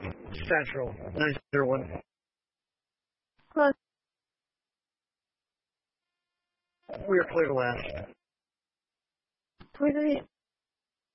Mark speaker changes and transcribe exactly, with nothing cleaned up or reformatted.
Speaker 1: Central, nine zero one.
Speaker 2: Close.
Speaker 1: We are clear to last.
Speaker 2: Three three.